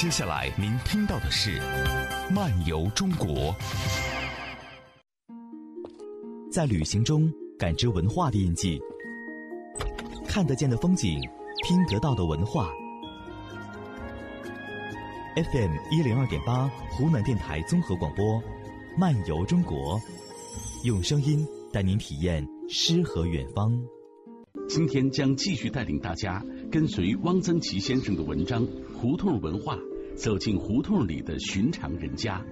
接下来您听到的是漫游中国。 在旅行中感知文化的印记，看得见的风景，听得到的文化。FM 102.8湖南电台综合广播，漫游中国，用声音带您体验诗和远方。 今天将继续带领大家跟随汪曾祺先生的文章《胡同文化》，走进胡同里的寻常人家。